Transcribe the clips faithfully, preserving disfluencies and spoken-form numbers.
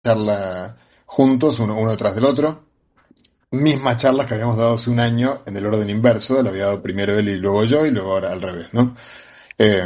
charla juntos, uno, uno detrás del otro. Mismas charlas que habíamos dado hace un año en el orden inverso, lo había dado primero él y luego yo, y luego ahora al revés, ¿no? Eh,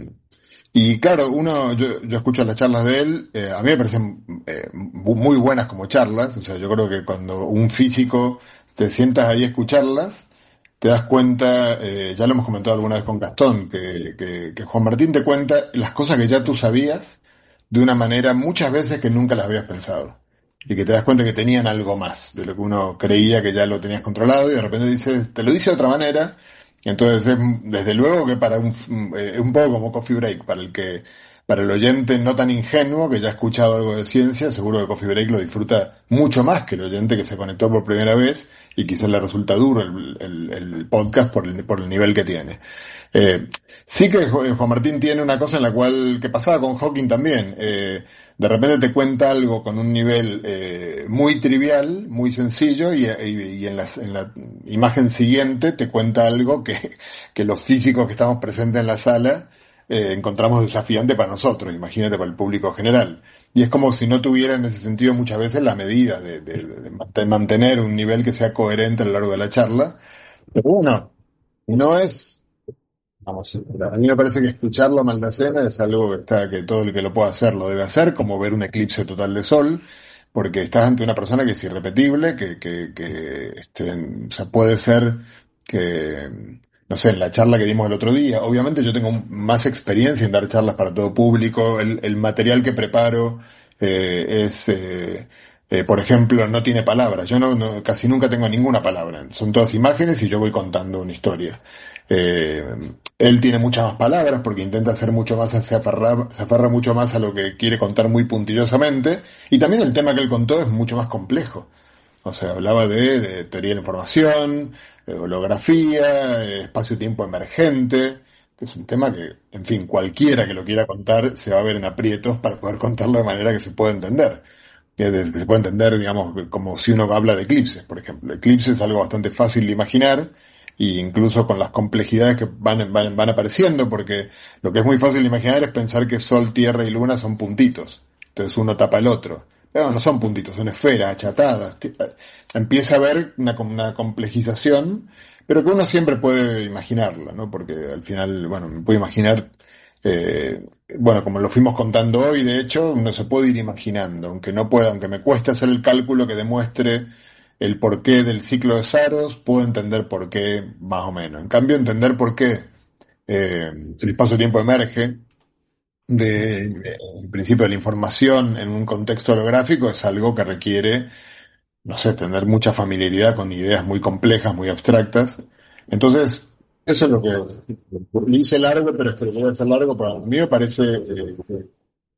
y claro, uno, yo, yo escucho las charlas de él, eh, a mí me parecen eh, bu- muy buenas como charlas, o sea, yo creo que cuando un físico te sientas ahí a escucharlas, te das cuenta, eh, ya lo hemos comentado alguna vez con Gastón, que, que, que Juan Martín te cuenta las cosas que ya tú sabías de una manera muchas veces que nunca las habías pensado. Y que te das cuenta que tenían algo más de lo que uno creía que ya lo tenías controlado y de repente dices, te lo dice de otra manera. Y entonces es, desde luego que para un, eh, es un poco como Coffee Break, para el que, para el oyente no tan ingenuo que ya ha escuchado algo de ciencia, seguro que Coffee Break lo disfruta mucho más que el oyente que se conectó por primera vez y quizás le resulta duro el, el, el podcast por el, por el nivel que tiene. Eh, sí que Juan Martín tiene una cosa en la cual, que pasaba con Hawking también, eh, de repente te cuenta algo con un nivel eh, muy trivial, muy sencillo, y, y, y en, la, en la imagen siguiente te cuenta algo que, que los físicos que estamos presentes en la sala eh, encontramos desafiante para nosotros, imagínate para el público general. Y es como si no tuviera en ese sentido muchas veces la medida de, de, de mantener un nivel que sea coherente a lo largo de la charla. Pero bueno, no es. Vamos, a mí me parece que escucharlo a Maldacena es algo que está, que todo el que lo pueda hacer lo debe hacer, como ver un eclipse total de sol, porque estás ante una persona que es irrepetible, que, que, que este, o sea, puede ser que, no sé, en la charla que dimos el otro día, obviamente yo tengo más experiencia en dar charlas para todo público, el, el material que preparo eh, es, eh, eh, por ejemplo, no tiene palabras, yo no, no, casi nunca tengo ninguna palabra, son todas imágenes y yo voy contando una historia. Eh, Él tiene muchas más palabras porque intenta hacer mucho más, se aferra, se aferra mucho más a lo que quiere contar muy puntillosamente. Y también el tema que él contó es mucho más complejo. O sea, hablaba de, de teoría de la información, eh, holografía, eh, espacio-tiempo emergente, que es un tema que, en fin, cualquiera que lo quiera contar se va a ver en aprietos para poder contarlo de manera que se pueda entender. Que, de- que se pueda entender, digamos, como si uno habla de eclipses, por ejemplo. Eclipses es algo bastante fácil de imaginar, y incluso con las complejidades que van, van, van apareciendo, porque lo que es muy fácil de imaginar es pensar que Sol, Tierra y Luna son puntitos. Entonces uno tapa el otro. Pero no son puntitos, son esferas, achatadas. Ti- Empieza a haber una, una complejización, pero que uno siempre puede imaginarla, ¿no? Porque al final, bueno, me puedo imaginar, eh, bueno, como lo fuimos contando hoy, de hecho, uno se puede ir imaginando, aunque no pueda, aunque me cueste hacer el cálculo que demuestre el porqué del ciclo de Saros, puedo entender por qué más o menos. En cambio, entender por qué eh, el espacio-tiempo emerge de, de- en principio de la información en un contexto holográfico es algo que requiere, no sé, tener mucha familiaridad con ideas muy complejas, muy abstractas. Entonces, eso es lo que lo hice largo, pero es que lo voy a hacer largo, pero a mí me parece eh, que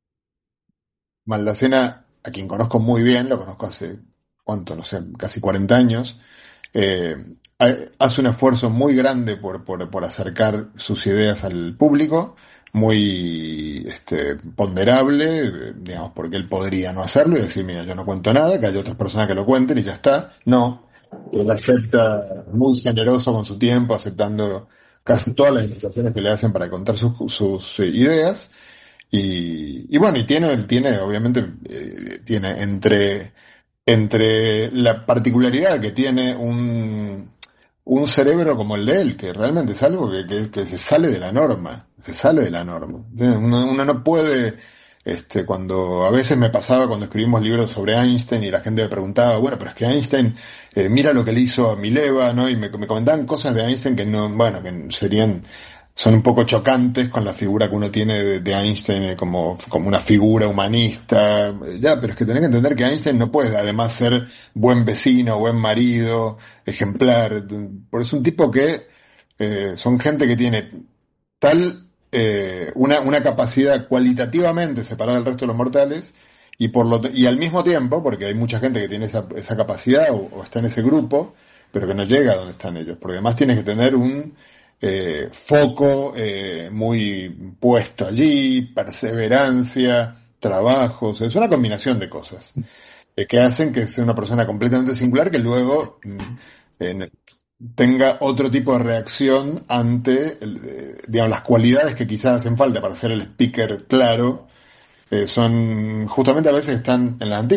Maldacena, a quien conozco muy bien, lo conozco hace, ¿cuánto? No sé, casi cuarenta años. Eh, ha- Hace un esfuerzo muy grande por, por, por acercar sus ideas al público, muy este, ponderable, eh, digamos, porque él podría no hacerlo y decir, mira, yo no cuento nada, que haya otras personas que lo cuenten y ya está. No, él acepta, muy generoso con su tiempo, aceptando casi todas las invitaciones que le hacen para contar sus, sus eh, ideas. Y, y bueno, y tiene, él tiene, obviamente, eh, tiene entre entre la particularidad que tiene un, un cerebro como el de él, que realmente es algo que, que, que se sale de la norma, se sale de la norma. Uno, uno no puede, este, cuando a veces me pasaba cuando escribimos libros sobre Einstein y la gente me preguntaba, bueno, pero es que Einstein, eh, mira lo que le hizo a Mileva, ¿no? Y me, me comentaban cosas de Einstein que no, bueno, que serían son un poco chocantes con la figura que uno tiene de, de Einstein eh, como, como una figura humanista. Eh, Ya, pero es que tenés que entender que Einstein no puede además ser buen vecino, buen marido, ejemplar. Por eso es un tipo que eh, son gente que tiene tal eh, una, una capacidad cualitativamente separada del resto de los mortales y por lo y al mismo tiempo, porque hay mucha gente que tiene esa, esa capacidad o, o está en ese grupo, pero que no llega a donde están ellos, porque además tienes que tener un eh, foco eh, muy puesto allí, perseverancia, trabajos, es una combinación de cosas eh, que hacen que sea una persona completamente singular que luego mm, en- tenga otro tipo de reacción ante el, eh, digamos, las cualidades que quizás hacen falta para ser el speaker claro Eh, son, justamente a veces están en la